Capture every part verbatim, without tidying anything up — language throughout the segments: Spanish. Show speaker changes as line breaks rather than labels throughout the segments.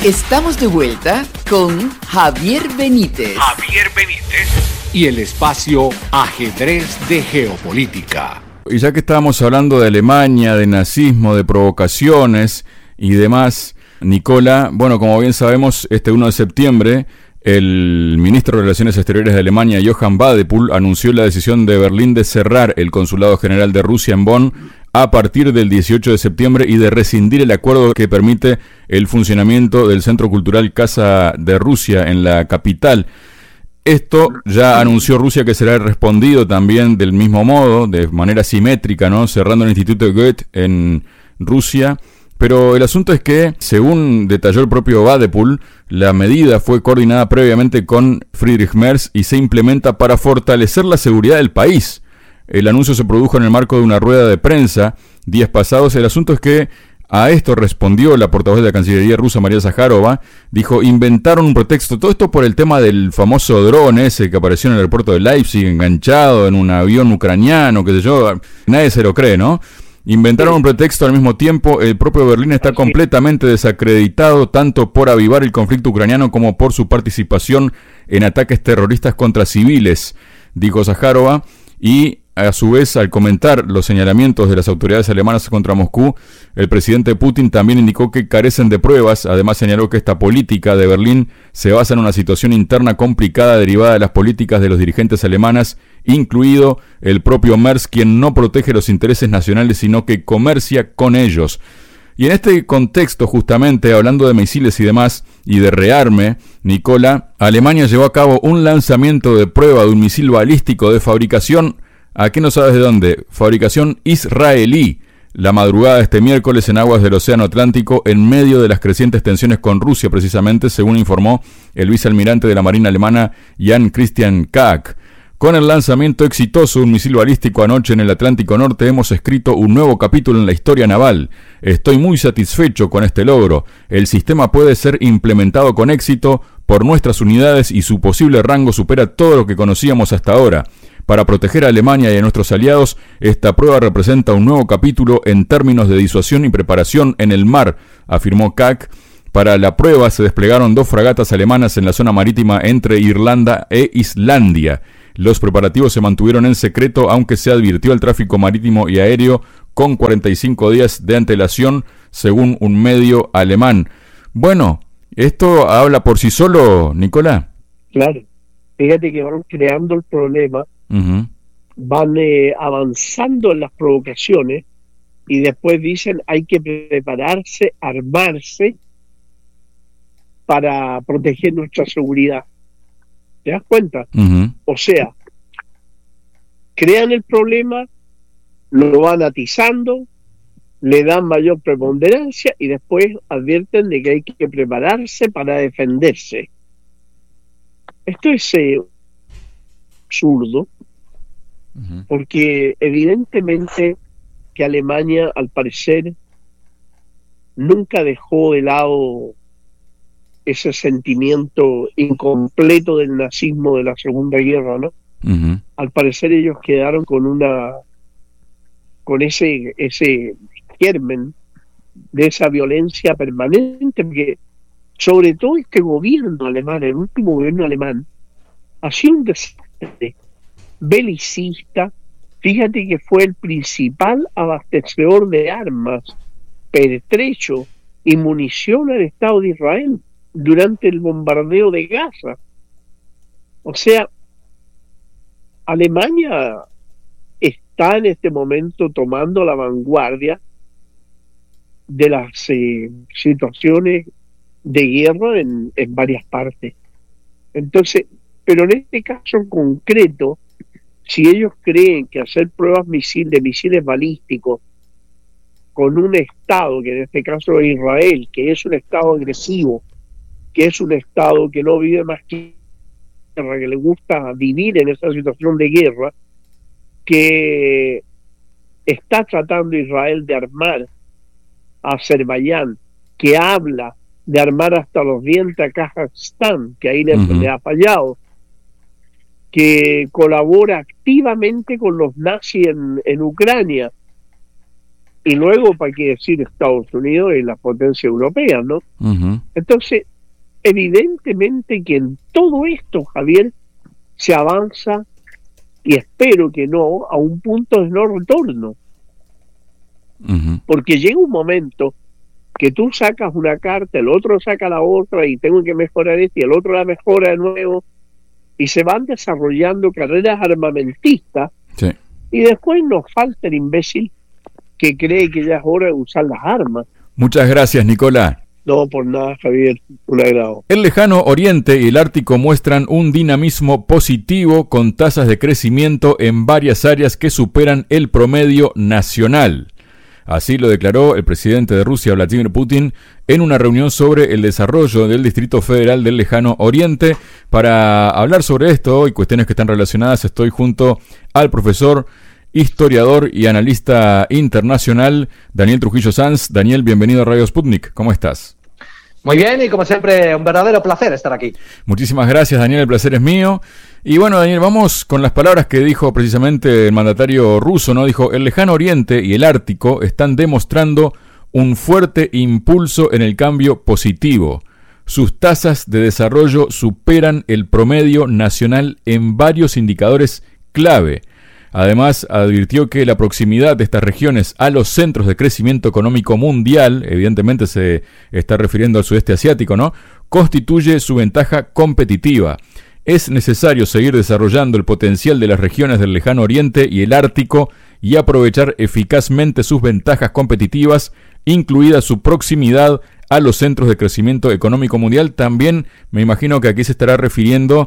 Estamos de vuelta con Javier Benítez.
Javier Benítez y el espacio Ajedrez de Geopolítica.
Y ya que estábamos hablando de Alemania, de nazismo, de provocaciones y demás, Nicola, bueno, como bien sabemos, este uno de septiembre, el ministro de Relaciones Exteriores de Alemania, Johann Wadephul, anunció la decisión de Berlín de cerrar el Consulado General de Rusia en Bonn a partir del dieciocho de septiembre y de rescindir el acuerdo que permite el funcionamiento del Centro Cultural Casa de Rusia en la capital. Esto ya anunció Rusia que será respondido también del mismo modo, de manera simétrica, ¿no? Cerrando el Instituto Goethe en Rusia. Pero el asunto es que, según detalló el propio Wadephul, la medida fue coordinada previamente con Friedrich Merz y se implementa para fortalecer la seguridad del país. El anuncio se produjo en el marco de una rueda de prensa días pasados. El asunto es que a esto respondió la portavoz de la Cancillería rusa, María Zaharova. Dijo, inventaron un pretexto. Todo esto por el tema del famoso dron ese que apareció en el aeropuerto de Leipzig, enganchado en un avión ucraniano, qué sé yo. Nadie se lo cree, ¿no? Inventaron un pretexto al mismo tiempo. El propio Berlín está completamente desacreditado, tanto por avivar el conflicto ucraniano como por su participación en ataques terroristas contra civiles, dijo Zaharova. Y a su vez, al comentar los señalamientos de las autoridades alemanas contra Moscú, el presidente Putin también indicó que carecen de pruebas. Además señaló que esta política de Berlín se basa en una situación interna complicada derivada de las políticas de los dirigentes alemanas, incluido el propio Merz, quien no protege los intereses nacionales, sino que comercia con ellos. Y en este contexto, justamente, hablando de misiles y demás, y de rearme, Nicola, Alemania llevó a cabo un lanzamiento de prueba de un misil balístico de fabricación, ¿a qué no sabes de dónde? Fabricación israelí, la madrugada de este miércoles en aguas del Océano Atlántico, en medio de las crecientes tensiones con Rusia, precisamente, según informó el vicealmirante de la Marina alemana, Jan Christian Kaak. Con el lanzamiento exitoso de un misil balístico anoche en el Atlántico Norte, hemos escrito un nuevo capítulo en la historia naval. Estoy muy satisfecho con este logro. El sistema puede ser implementado con éxito por nuestras unidades y su posible rango supera todo lo que conocíamos hasta ahora. Para proteger a Alemania y a nuestros aliados, esta prueba representa un nuevo capítulo en términos de disuasión y preparación en el mar, afirmó Kaak. Para la prueba se desplegaron dos fragatas alemanas en la zona marítima entre Irlanda e Islandia. Los preparativos se mantuvieron en secreto, aunque se advirtió al tráfico marítimo y aéreo con cuarenta y cinco días de antelación, según un medio alemán. Bueno, ¿esto habla por sí solo, Nicolás?
Claro. Fíjate que van creando el problema, uh-huh. van eh, avanzando en las provocaciones y después dicen hay que prepararse, armarse para proteger nuestra seguridad. ¿Te das cuenta? Uh-huh. O sea, crean el problema, lo van atizando, le dan mayor preponderancia y después advierten de que hay que prepararse para defenderse. Esto es eh, absurdo, uh-huh. porque evidentemente que Alemania, al parecer, nunca dejó de lado ese sentimiento incompleto del nazismo de la Segunda Guerra, ¿no? Uh-huh. Al parecer ellos quedaron con una con ese ese germen de esa violencia permanente, porque sobre todo este gobierno alemán, el último gobierno alemán, ha sido un desastre belicista. Fíjate que fue el principal abastecedor de armas, pertrecho y munición al Estado de Israel durante el bombardeo de Gaza. O sea, Alemania está en este momento tomando la vanguardia de las eh, situaciones de guerra en, en varias partes. Entonces, pero en este caso en concreto, si ellos creen que hacer pruebas misil, de misiles balísticos con un Estado, que en este caso es Israel, que es un Estado agresivo, que es un Estado que no vive más que guerra, que le gusta vivir en esa situación de guerra, que está tratando Israel de armar a Azerbaiyán, que habla de armar hasta los dientes a Kazajstán, que ahí le, uh-huh. le ha fallado, que colabora activamente con los nazis en, en Ucrania, y luego, ¿para qué decir Estados Unidos y las potencias europeas, no? Uh-huh. Entonces, evidentemente que en todo esto, Javier, se avanza, y espero que no, a un punto de no retorno. Uh-huh. Porque llega un momento que tú sacas una carta, el otro saca la otra, y tengo que mejorar esta, y el otro la mejora de nuevo, y se van desarrollando carreras armamentistas, sí. Y después nos falta el imbécil que cree que ya es hora de usar las armas.
Muchas gracias, Nicolás.
No, por nada, Javier, un agrado.
El lejano Oriente y el Ártico muestran un dinamismo positivo con tasas de crecimiento en varias áreas que superan el promedio nacional. Así lo declaró el presidente de Rusia, Vladimir Putin, en una reunión sobre el desarrollo del Distrito Federal del Lejano Oriente. Para hablar sobre esto y cuestiones que están relacionadas, estoy junto al profesor, historiador y analista internacional Daniel Trujillo Sanz. Daniel, bienvenido a Radio Sputnik. ¿Cómo estás?
Muy bien, y como siempre, un verdadero placer estar aquí.
Muchísimas gracias, Daniel, el placer es mío. Y bueno, Daniel, vamos con las palabras que dijo precisamente el mandatario ruso, ¿no? Dijo, el Lejano Oriente y el Ártico están demostrando un fuerte impulso en el cambio positivo. Sus tasas de desarrollo superan el promedio nacional en varios indicadores clave. Además, advirtió que la proximidad de estas regiones a los centros de crecimiento económico mundial, evidentemente se está refiriendo al sudeste asiático, ¿no?, constituye su ventaja competitiva. Es necesario seguir desarrollando el potencial de las regiones del Lejano Oriente y el Ártico y aprovechar eficazmente sus ventajas competitivas, incluida su proximidad a los centros de crecimiento económico mundial. También me imagino que aquí se estará refiriendo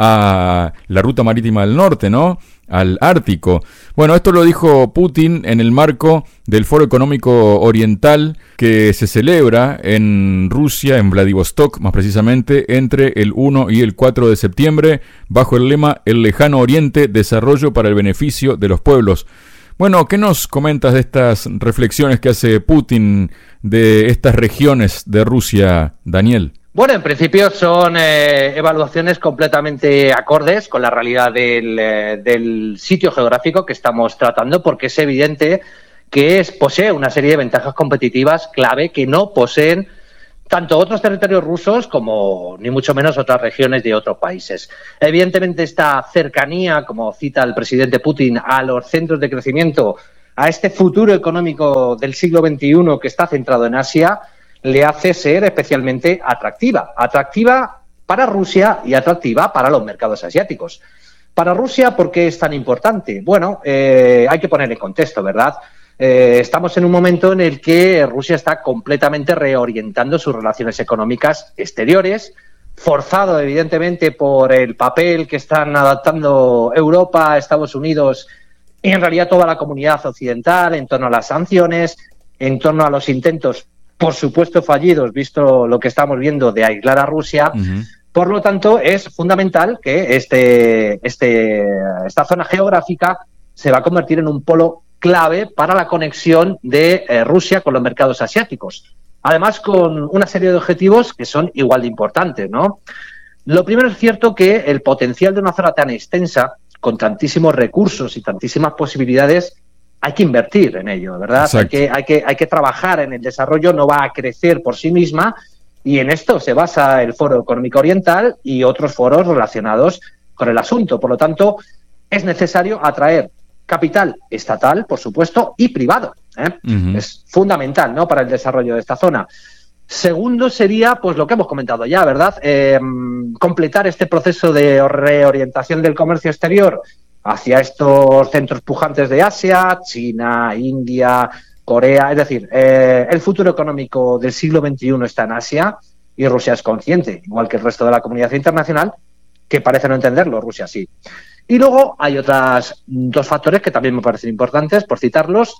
a la ruta marítima del norte, ¿no?, al Ártico. Bueno, esto lo dijo Putin en el marco del Foro Económico Oriental que se celebra en Rusia, en Vladivostok, más precisamente, entre el uno y el cuatro de septiembre, bajo el lema El Lejano Oriente, desarrollo para el beneficio de los pueblos. Bueno, ¿qué nos comentas de estas reflexiones que hace Putin de estas regiones de Rusia, Daniel?
Bueno, en principio son eh, evaluaciones completamente acordes con la realidad del, eh, del sitio geográfico que estamos tratando, porque es evidente que es, posee una serie de ventajas competitivas clave que no poseen tanto otros territorios rusos como ni mucho menos otras regiones de otros países. Evidentemente esta cercanía, como cita el presidente Putin, a los centros de crecimiento, a este futuro económico del siglo veintiuno que está centrado en Asia, le hace ser especialmente atractiva. Atractiva para Rusia y atractiva para los mercados asiáticos. Para Rusia, ¿por qué es tan importante? Bueno, eh, hay que poner en contexto, ¿verdad? Eh, estamos en un momento en el que Rusia está completamente reorientando sus relaciones económicas exteriores, forzado evidentemente por el papel que están adaptando Europa, Estados Unidos y en realidad toda la comunidad occidental en torno a las sanciones, en torno a los intentos, por supuesto fallidos, visto lo que estamos viendo, de aislar a Rusia. Uh-huh. Por lo tanto, es fundamental que este, este, esta zona geográfica se va a convertir en un polo clave para la conexión de eh, Rusia con los mercados asiáticos. Además, con una serie de objetivos que son igual de importantes, ¿no? Lo primero es cierto que el potencial de una zona tan extensa, con tantísimos recursos y tantísimas posibilidades, hay que invertir en ello, ¿verdad? Hay que, hay que, hay que trabajar en el desarrollo, no va a crecer por sí misma, y en esto se basa el Foro Económico Oriental y otros foros relacionados con el asunto. Por lo tanto, es necesario atraer capital estatal, por supuesto, y privado, ¿eh? Uh-huh. Es fundamental, ¿no?, para el desarrollo de esta zona. Segundo sería, pues lo que hemos comentado ya, ¿verdad? Eh, completar este proceso de reorientación del comercio exterior hacia estos centros pujantes de Asia, China, India, Corea. Es decir, eh, el futuro económico del siglo veintiuno está en Asia y Rusia es consciente, igual que el resto de la comunidad internacional, que parece no entenderlo, Rusia sí. Y luego hay otros dos factores que también me parecen importantes, por citarlos.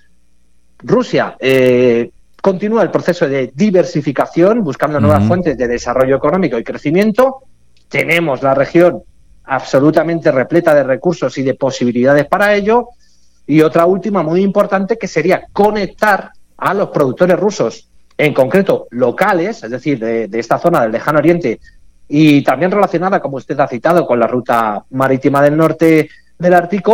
Rusia eh, continúa el proceso de diversificación, buscando nuevas uh-huh. fuentes de desarrollo económico y crecimiento. Tenemos la región absolutamente repleta de recursos y de posibilidades para ello. Y otra última muy importante, que sería conectar a los productores rusos, en concreto locales, es decir, de, de esta zona del Lejano Oriente, y también relacionada, como usted ha citado, con la ruta marítima del norte del Ártico,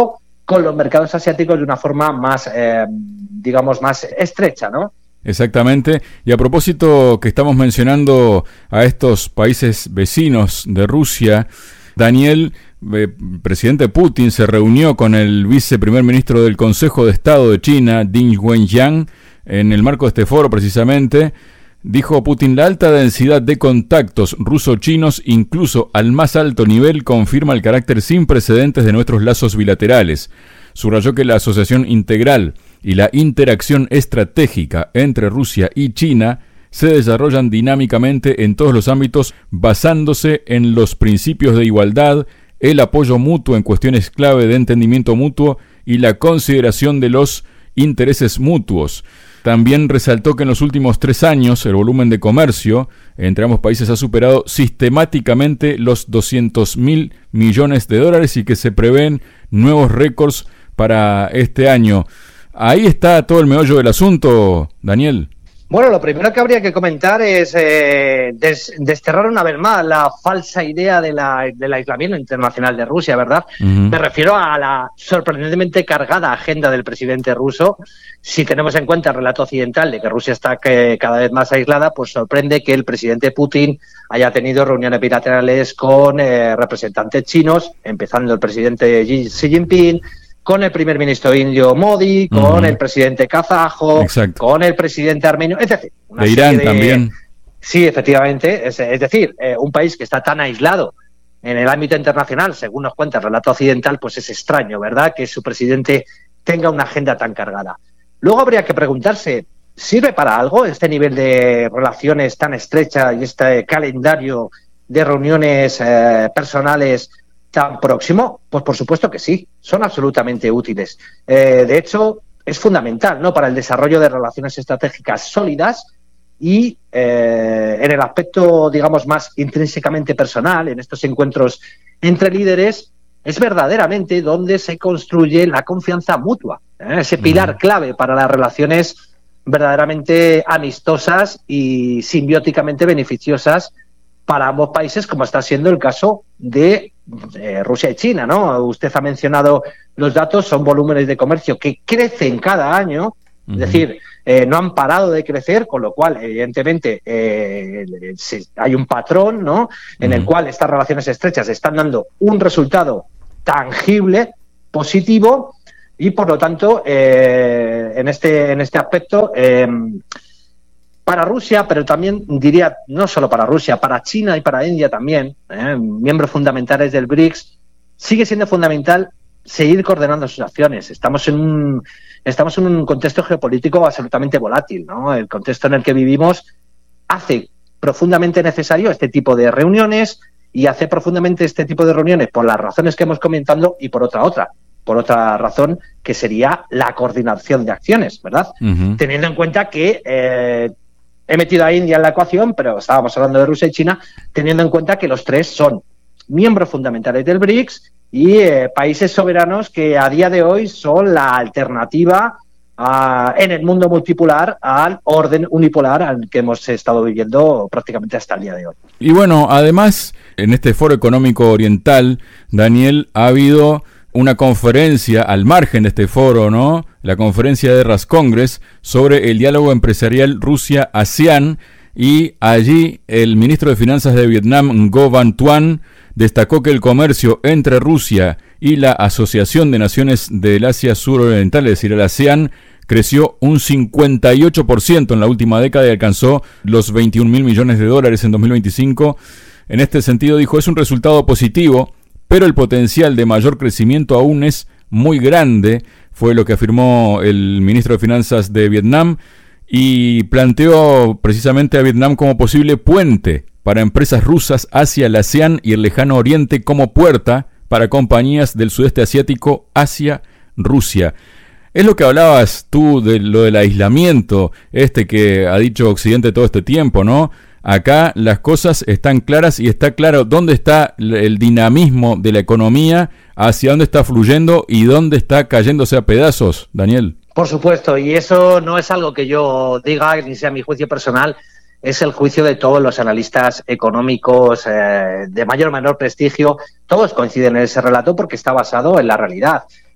con los mercados asiáticos de una forma más, eh, digamos, más estrecha, ¿no?
Exactamente. Y a propósito que estamos mencionando a estos países vecinos de Rusia, Daniel, eh, presidente Putin se reunió con el viceprimer ministro del Consejo de Estado de China, Ding Wenjiang, en el marco de este foro precisamente. Dijo Putin: la alta densidad de contactos ruso-chinos, incluso al más alto nivel, confirma el carácter sin precedentes de nuestros lazos bilaterales. Subrayó que la asociación integral y la interacción estratégica entre Rusia y China se desarrollan dinámicamente en todos los ámbitos, basándose en los principios de igualdad, el apoyo mutuo en cuestiones clave de entendimiento mutuo y la consideración de los intereses mutuos. También resaltó que en los últimos tres años el volumen de comercio entre ambos países ha superado sistemáticamente los doscientos mil millones de dólares y que se prevén nuevos récords para este año. Ahí está todo el meollo del asunto, Daniel.
Bueno, lo primero que habría que comentar es eh, des, desterrar una vez más la falsa idea de la, del aislamiento internacional de Rusia, ¿verdad? Uh-huh. Me refiero a la sorprendentemente cargada agenda del presidente ruso. Si tenemos en cuenta el relato occidental de que Rusia está que, cada vez más aislada, pues sorprende que el presidente Putin haya tenido reuniones bilaterales con eh, representantes chinos, empezando el presidente Xi Jinping, con el primer ministro indio Modi, con uh-huh. el presidente kazajo, Exacto. con el presidente armenio, es decir... Una
de Irán de... también.
Sí, efectivamente, es, es decir, eh, un país que está tan aislado en el ámbito internacional, según nos cuenta el relato occidental, pues es extraño, ¿verdad?, que su presidente tenga una agenda tan cargada. Luego habría que preguntarse, ¿sirve para algo este nivel de relaciones tan estrecha y este calendario de reuniones eh, personales tan próximo? Pues por supuesto que sí, son absolutamente útiles. Eh, de hecho, es fundamental, ¿no?, para el desarrollo de relaciones estratégicas sólidas y eh, en el aspecto, digamos, más intrínsecamente personal, en estos encuentros entre líderes, es verdaderamente donde se construye la confianza mutua, ¿eh? Ese pilar mm. clave para las relaciones verdaderamente amistosas y simbióticamente beneficiosas para ambos países, como está siendo el caso de eh, Rusia y China, ¿no? Usted ha mencionado los datos, son volúmenes de comercio que crecen cada año, uh-huh. es decir, eh, no han parado de crecer, con lo cual, evidentemente, eh, se, hay un patrón, ¿no?, en uh-huh. el cual estas relaciones estrechas están dando un resultado tangible, positivo, y por lo tanto, eh, en este en este aspecto, eh, para Rusia, pero también diría no solo para Rusia, para China y para India también, eh, miembros fundamentales del BRICS, sigue siendo fundamental seguir coordinando sus acciones. Estamos en un estamos en un contexto geopolítico absolutamente volátil, ¿no? El contexto en el que vivimos hace profundamente necesario este tipo de reuniones y hace profundamente este tipo de reuniones por las razones que hemos comentado y por otra otra. por otra razón, que sería la coordinación de acciones, ¿verdad? Uh-huh. Teniendo en cuenta que eh, he metido a India en la ecuación, pero estábamos hablando de Rusia y China, teniendo en cuenta que los tres son miembros fundamentales del BRICS y eh, países soberanos que a día de hoy son la alternativa a, en el mundo multipolar al orden unipolar al que hemos estado viviendo prácticamente hasta el día de hoy.
Y bueno, además, en este Foro Económico Oriental, Daniel, ha habido una conferencia al margen de este foro, ¿no? La conferencia de Ras Congress sobre el diálogo empresarial Rusia-ASEAN, y allí el ministro de Finanzas de Vietnam, Ngo Van Thuan, destacó que el comercio entre Rusia y la Asociación de Naciones del Asia Suroriental, es decir, el ASEAN, creció un cincuenta y ocho por ciento en la última década y alcanzó los veintiún mil millones de dólares en dos mil veinticinco. En este sentido, dijo, es un resultado positivo, pero el potencial de mayor crecimiento aún es muy grande, fue lo que afirmó el ministro de Finanzas de Vietnam, y planteó precisamente a Vietnam como posible puente para empresas rusas hacia el ASEAN y el lejano oriente, como puerta para compañías del sudeste asiático hacia Rusia. Es lo que hablabas tú de lo del aislamiento este que ha dicho Occidente todo este tiempo, ¿no? Acá las cosas están claras y está claro dónde está el dinamismo de la economía, hacia dónde está fluyendo y dónde está cayéndose a pedazos, Daniel.
Por supuesto, y eso no es algo que yo diga ni sea mi juicio personal, es el juicio de todos los analistas económicos eh, de mayor o menor prestigio. Todos coinciden en ese relato porque está basado en la realidad.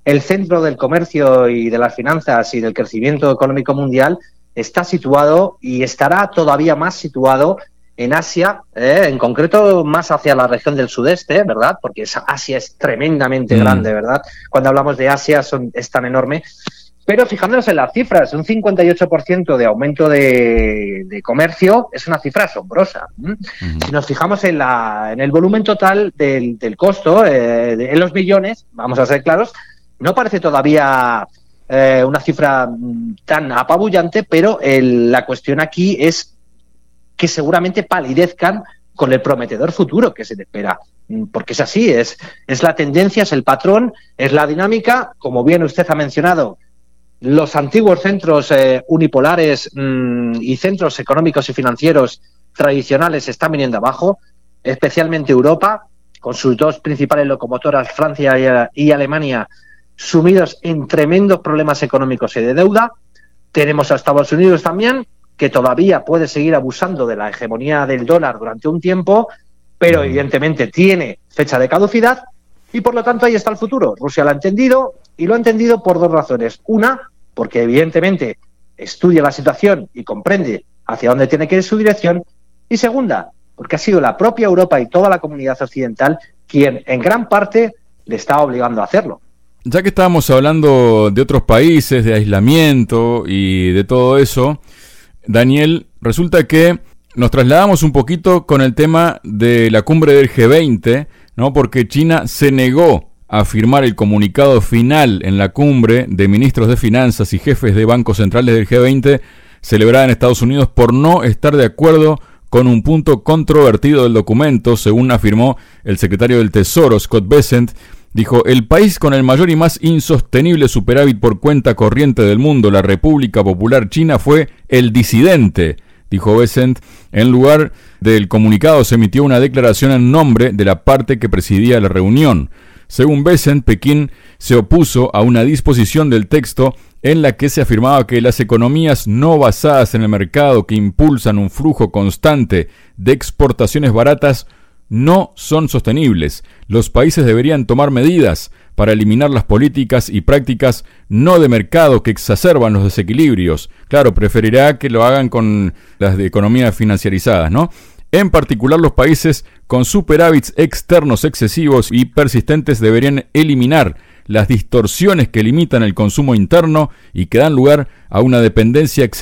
el centro del comercio y de las finanzas y del crecimiento económico mundial está situado y estará todavía más situado en Asia, eh, en concreto más hacia la región del sudeste, ¿verdad? Porque esa Asia es tremendamente mm. grande, ¿verdad? Cuando hablamos de Asia son, es tan enorme. Pero fijándonos en las cifras, un cincuenta y ocho por ciento de aumento de, de comercio es una cifra asombrosa. ¿Mm? Mm. Si nos fijamos en, la, en el volumen total del, del costo, eh, de, en los millones, vamos a ser claros, no parece todavía eh, una cifra tan apabullante, pero el, la cuestión aquí es que seguramente palidezcan con el prometedor futuro que se te espera. Porque es así, es, es la tendencia, es el patrón, es la dinámica. Como bien usted ha mencionado, los antiguos centros eh, unipolares mmm, y centros económicos y financieros tradicionales están viniendo abajo, especialmente Europa, con sus dos principales locomotoras, Francia y, y Alemania, sumidos en tremendos problemas económicos y de deuda. Tenemos a Estados Unidos también, que todavía puede seguir abusando de la hegemonía del dólar durante un tiempo, pero evidentemente tiene fecha de caducidad y por lo tanto ahí está el futuro. Rusia lo ha entendido y lo ha entendido por dos razones. Una, porque evidentemente estudia la situación y comprende hacia dónde tiene que ir su dirección. Y segunda, porque ha sido la propia Europa y toda la comunidad occidental quien en gran parte le está obligando a hacerlo.
Ya que estábamos hablando de otros países, de aislamiento y de todo eso, Daniel, resulta que nos trasladamos un poquito con el tema de la cumbre del G veinte, ¿no? Porque China se negó a firmar el comunicado final en la cumbre de ministros de finanzas y jefes de bancos centrales del G veinte, celebrada en Estados Unidos, por no estar de acuerdo con un punto controvertido del documento, según afirmó el secretario del Tesoro, Scott Bessent. Dijo: el país con el mayor y más insostenible superávit por cuenta corriente del mundo, la República Popular China, fue el disidente, dijo Bessent. En lugar del comunicado se emitió una declaración en nombre de la parte que presidía la reunión. Según Bessent, Pekín se opuso a una disposición del texto en la que se afirmaba que las economías no basadas en el mercado, que impulsan un flujo constante de exportaciones baratas, no son sostenibles. Los países deberían tomar medidas para eliminar las políticas y prácticas no de mercado que exacerban los desequilibrios. Claro, preferirá que lo hagan con las de economías financiarizadas, ¿no? En particular, los países con superávits externos excesivos y persistentes deberían eliminar las distorsiones que limitan el consumo interno y que dan lugar a una dependencia excesiva